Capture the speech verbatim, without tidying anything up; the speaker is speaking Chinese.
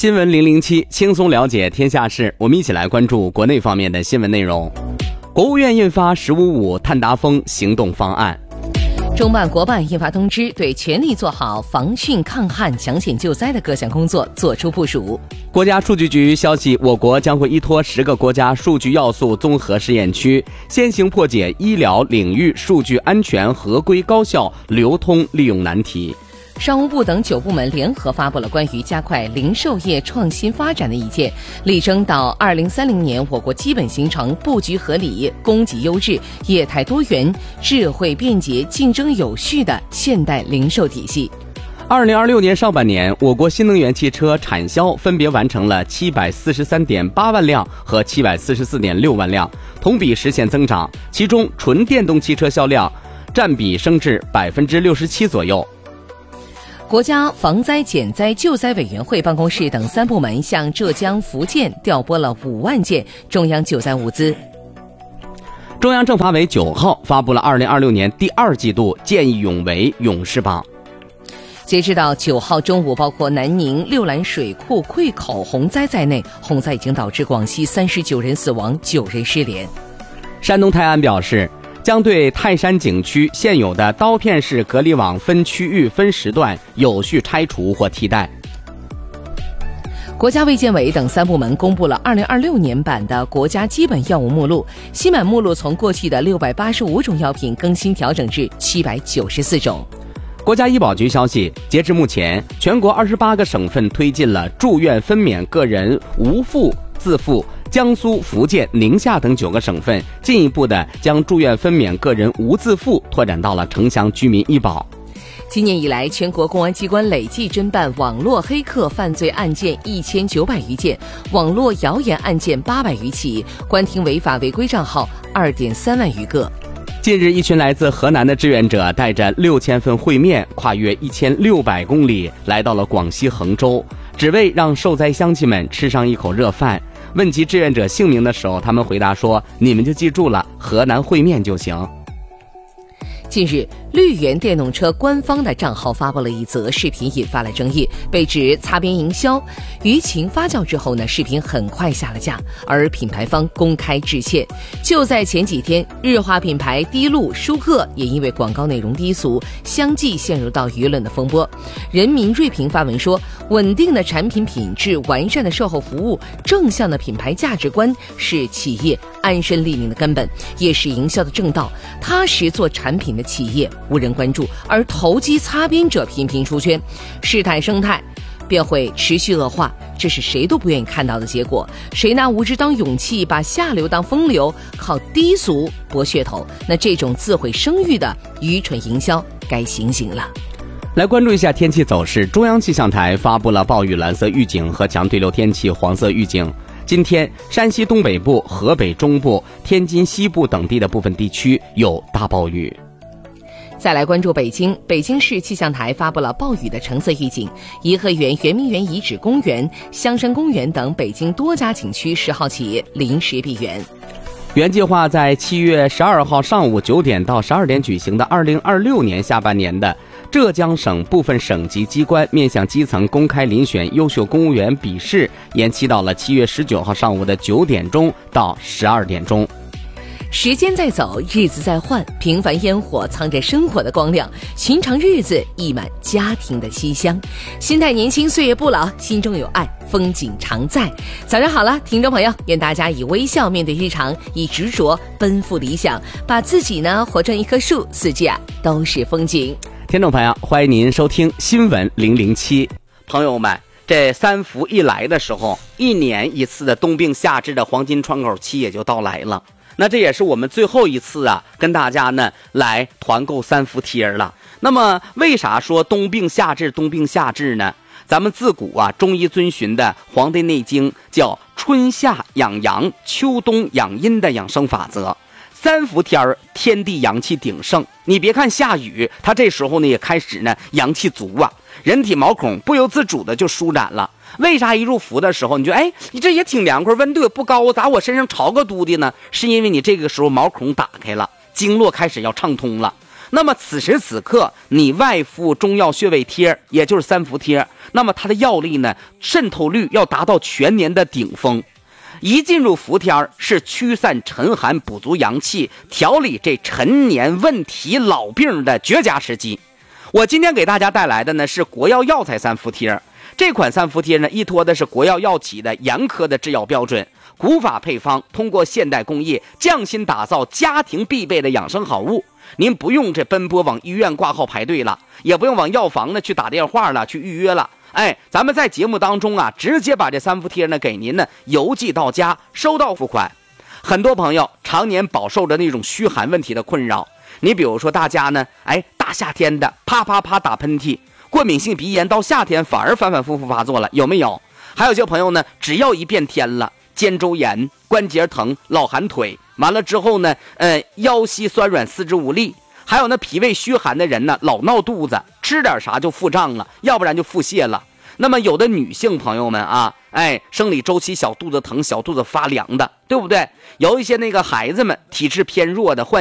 新闻零零七，轻松了解天下事。我们一起来关注国内方面的新闻内容。国务院印发“十五五”碳达峰行动方案。 中办国办印发通知，对全力做好防汛抗旱、抢险救灾的各项工作作出部署。 国家数据局消息，我国将会依托十个国家数据要素综合试验区，先行破解医疗领域数据安全、合规、高效流通利用难题。 商务部等九部门联合发布了关于加快零售业创新发展的意见，力争到二零三零年，我国基本形成布局合理、供给优质、业态多元、智慧便捷、竞争有序的现代零售体系。 二零二六年上半年，我国新能源汽车产销分别完成了七百四十三点八万辆和七百四十四点六万辆，同比实现增长，其中纯电动汽车销量占比升至百分之六十七左右。 国家防灾减灾救灾委员会办公室等三部门向浙江、福建调拨了五万件中央救灾物资。 中央政法委九号发布了二零二六年第二季度见义勇为勇士榜。 截至到九号中午，包括南宁、六兰水库溃口洪灾在内，洪灾已经导致广西三十九人死亡、九人失联。 山东泰安表示，将对泰山景区现有的刀片式隔离网分区域、分时段有序拆除或替代。 国家卫健委等三部门公布了二零二六年版的国家基本药物目录，新版目录从过去的六百八十五种药品更新调整至七百九十四种。 国家医保局消息，截至目前，全国二十八个省份推进了住院分娩个人无付自付。江苏、福建、宁夏等九个省份进一步的将住院分娩个人无自付拓展到了城乡居民医保。 今年以来，全国公安机关累计侦办网络黑客犯罪案件一千九百余件，网络谣言案件八百余起，关停违法违规账号二点三万余个。 近日，一群来自河南的志愿者带着六千份烩面，跨越一千六百公里，来到了广西衡州，只为让受灾乡亲们吃上一口热饭。问及志愿者姓名的时候，他们回答说：“你们就记住了，河南烩面就行。” 近日，绿源电动车官方的账号发布了一则视频，引发了争议，被指擦边营销。舆情发酵之后呢，视频很快下了架，而品牌方公开致歉。就在前几天，日化品牌滴露、舒克也因为广告内容低俗，相继陷入到舆论的风波。人民锐评发文说，稳定的产品品质、完善的售后服务、正向的品牌价值观是企业安身立命的根本，也是营销的正道。踏实做产品的企业无人关注，而投机擦边者频频出圈，事态生态便会持续恶化，这是谁都不愿意看到的结果。谁拿无知当勇气，把下流当风流，靠低俗博噱头，那这种自毁声誉的愚蠢营销该醒醒了。 来关注一下天气走势，中央气象台发布了暴雨蓝色预警和强对流天气黄色预警。今天，山西东北部、河北中部、天津西部等地的部分地区有大暴雨。 再来关注北京，北京市气象台发布了暴雨的橙色预警，颐和园、圆明园遗址公园、香山公园等北京多家景区十号起临时闭园。 原计划在七月十二号上午九点到十二点举行的二零二六年下半年的浙江省部分省级机关面向基层公开遴选优秀公务员笔试延期到了七月十九号上午的九点钟到十二点钟。 时间在走，日子在换，平凡烟火藏着生活的光亮，寻常日子溢满家庭的馨香。心态年轻，岁月不老，心中有爱，风景常在。早上好了，听众朋友，愿大家以微笑面对日常，以执着奔赴理想，把自己呢活成一棵树，四季啊都是风景。 听众朋友，欢迎您收听新闻零零七。朋友们，这三伏一来的时候，一年一次的冬病夏治的黄金窗口期也就到来了。那这也是我们最后一次啊，跟大家呢来团购三伏贴了。那么为啥说冬病夏治冬病夏治呢？咱们自古啊中医遵循的《黄帝内经》叫春夏养阳，秋冬养阴的养生法则。三伏天儿，天地阳气鼎盛，你别看下雨，它这时候呢也开始呢阳气足啊，人体毛孔不由自主的就舒展了。为啥一入伏的时候你就哎你这也挺凉快，温度也不高，咋我身上潮个嘟的呢？是因为你这个时候毛孔打开了，经络开始要畅通了。 那么此时此刻你外敷中药穴位贴，也就是三伏贴，那么它的药力呢，渗透率要达到全年的顶峰。一进入伏天是驱散沉寒、补足阳气、调理这陈年问题老病的绝佳时机。我今天给大家带来的呢是国药药材三伏贴，这款三伏贴呢依托的是国药药企的严苛的制药标准，古法配方，通过现代工艺匠心打造家庭必备的养生好物。您不用这奔波往医院挂号排队了，也不用往药房呢去打电话了去预约了。哎，咱们在节目当中啊，直接把这三伏贴呢给您呢邮寄到家，收到付款。很多朋友常年饱受着那种虚寒问题的困扰，你比如说大家呢，哎，大夏天的啪啪啪打喷嚏，过敏性鼻炎到夏天反而反反复复发作了，有没有？还有些朋友呢，只要一变天了，肩周炎、关节疼、老寒腿，完了之后呢，呃，腰膝酸软、四肢无力。还有那脾胃虚寒的人呢，老闹肚子，吃点啥就腹胀了，要不然就腹泻了。那么有的女性朋友们啊，哎，生理周期小肚子疼、小肚子发凉的，对不对？有一些那个孩子们体质偏弱的，患